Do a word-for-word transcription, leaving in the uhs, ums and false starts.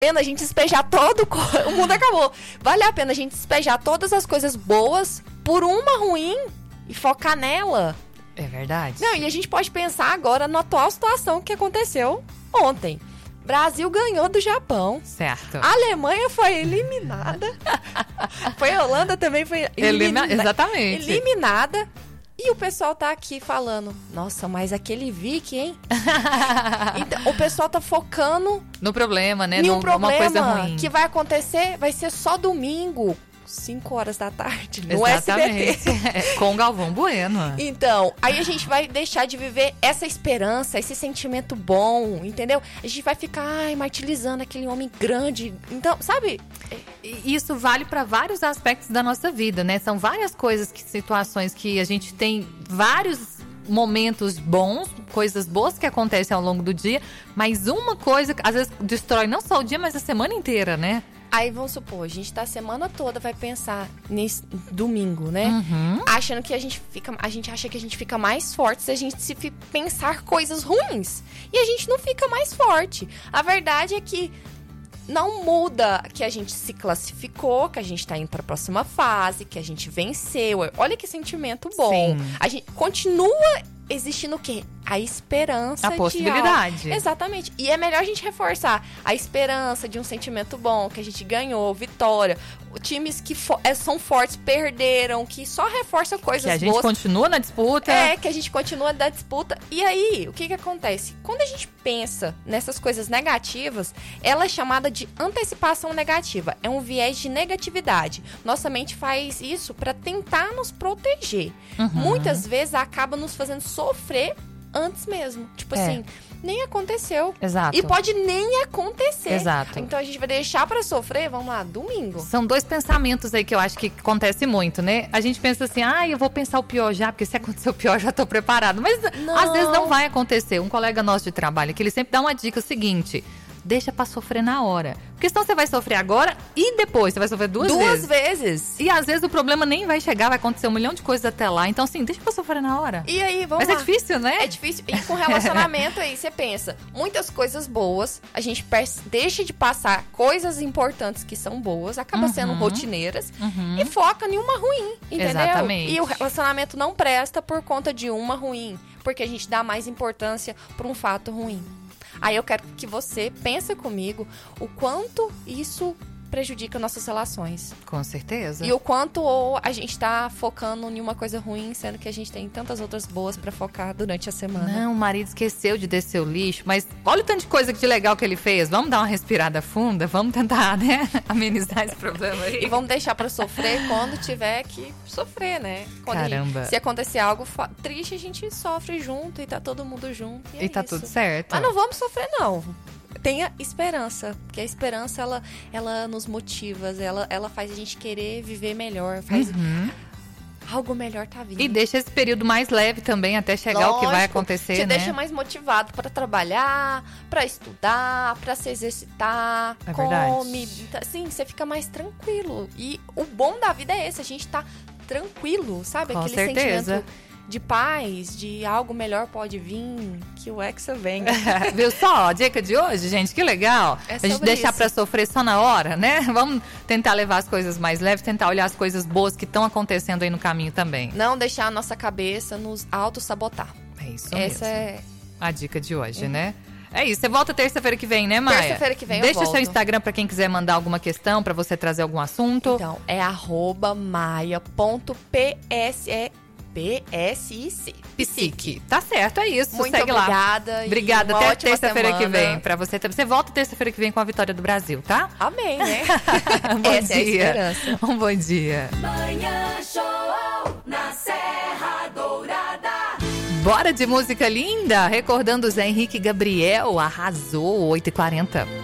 pena a gente despejar todo... O mundo acabou. Vale a pena a gente despejar todas as coisas boas por uma ruim e focar nela. É verdade. Não, e a gente pode pensar agora na atual situação que aconteceu ontem. Brasil ganhou do Japão. Certo. A Alemanha foi eliminada. Foi a Holanda também foi Elimina... elimina... Exatamente. eliminada. E o pessoal tá aqui falando, nossa, mas aquele Vicky, hein? Então, o pessoal tá focando no problema, né? Em um no, problema coisa ruim. que vai acontecer, vai ser só domingo, cinco horas da tarde, no Exatamente. S B T. Com Galvão Bueno. Então, aí a gente vai deixar de viver essa esperança, esse sentimento bom, entendeu? A gente vai ficar, ai, martirizando aquele homem grande. Então, sabe... E isso vale para vários aspectos da nossa vida, né? São várias coisas, que, situações que a gente tem vários momentos bons, coisas boas que acontecem ao longo do dia, mas uma coisa, às vezes, destrói não só o dia, mas a semana inteira, né? Aí, vamos supor, a gente tá a semana toda, vai pensar nesse domingo, né? Uhum. Achando que a gente fica... A gente acha que a gente fica mais forte se a gente se pensar coisas ruins. E a gente não fica mais forte. A verdade é que não muda que a gente se classificou, que a gente tá indo pra próxima fase, que a gente venceu. Olha que sentimento bom. Sim. A gente continua existindo o quê? A esperança. A possibilidade. De... Exatamente. E é melhor a gente reforçar a esperança de um sentimento bom, que a gente ganhou, vitória. Times que fo- são fortes perderam, que só reforça coisas boas. Que a gente boas. continua na disputa. É, que a gente continua na disputa. E aí, o que que acontece? Quando a gente pensa nessas coisas negativas, ela é chamada de antecipação negativa. É um viés de negatividade. Nossa mente faz isso para tentar nos proteger. Uhum. Muitas vezes acaba nos fazendo sofrer antes mesmo. Tipo É. assim, nem aconteceu. Exato. E pode nem acontecer. Exato. Então a gente vai deixar pra sofrer, vamos lá, domingo. São dois pensamentos aí que eu acho que acontece muito, né? A gente pensa assim, ah, eu vou pensar o pior já, porque se acontecer o pior já tô preparado. Mas Não. às vezes não vai acontecer. Um colega nosso de trabalho, que ele sempre dá uma dica seguinte: deixa pra sofrer na hora. Porque senão você vai sofrer agora e depois. Você vai sofrer duas, Duas vezes. vezes. E às vezes o problema nem vai chegar, vai acontecer um milhão de coisas até lá. Então, assim, deixa pra sofrer na hora. E aí, vamos Mas lá. é difícil, né? É difícil. E com relacionamento aí, você pensa, muitas coisas boas, a gente pers- deixa de passar coisas importantes que são boas, acaba Uhum. sendo rotineiras, Uhum. e foca em uma ruim, entendeu? Exatamente. E o relacionamento não presta por conta de uma ruim, porque a gente dá mais importância para um fato ruim. Aí eu quero que você pense comigo o quanto isso prejudica nossas relações. Com certeza. E o quanto ou a gente tá focando em uma coisa ruim, sendo que a gente tem tantas outras boas pra focar durante a semana. Não, o marido esqueceu de descer o lixo, mas olha o tanto de coisa de legal que ele fez. Vamos dar uma respirada funda, vamos tentar, né, amenizar esse problema aí. E vamos deixar pra sofrer quando tiver que sofrer, né? Quando Caramba. A gente, se acontecer algo fa- triste, a gente sofre junto e tá todo mundo junto. E, é E tá isso. tudo certo. Mas não vamos sofrer, não. Tenha esperança, porque a esperança, ela, ela nos motiva, ela, ela faz a gente querer viver melhor, faz Uhum. algo melhor tá vindo. E deixa esse período mais leve também, até chegar Lógico, o que vai acontecer, te né? deixa mais motivado para trabalhar, para estudar, para se exercitar, É come, verdade. assim, você fica mais tranquilo. E o bom da vida é esse, a gente tá tranquilo, sabe? Com Aquele certeza. sentimento de paz, de algo melhor pode vir, que o Hexa vem. Viu só a dica de hoje, gente? Que legal. É a gente sobre deixar isso. pra sofrer só na hora, né? Vamos tentar levar as coisas mais leves, tentar olhar as coisas boas que estão acontecendo aí no caminho também. Não deixar a nossa cabeça nos auto-sabotar. É isso Essa mesmo. é A dica de hoje, né? É isso, você volta terça-feira que vem, né, Maia? Terça-feira que vem eu Deixa o seu volto. Instagram pra quem quiser mandar alguma questão, pra você trazer algum assunto. Então, é arroba maia ponto p s e P S I C. Psique. Tá certo, é isso. Muito Segue lá. obrigada. e Obrigada, uma até ótima terça-feira que semana. vem. Pra você, você volta terça-feira que vem com a vitória do Brasil, tá? Amém, né? Bom Essa é a dia. esperança. Um bom dia. Manhã Show na Serra Dourada. Bora de música linda, recordando o Zé Henrique Gabriel, arrasou, oito e quarenta.